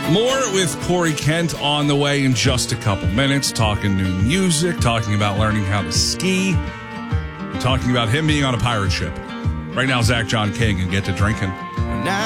More with Corey Kent on the way in just a couple minutes, talking new music, talking about learning how to ski, talking about him being on a pirate ship. Right now, Zach John King and Get to Drinking.